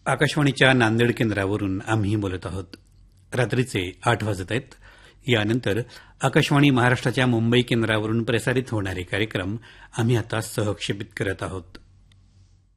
आकाशवाणीच्या नांदेड केंद्रावरून आम्ही बोलत आहोत. रात्रीचे 8 वाजत आहेत. यानंतर आकाशवाणी महाराष्ट्राच्या मुंबई केंद्रावरून प्रसारित होणारे कार्यक्रम आम्ही आता सहक्षेपित करत आहोत.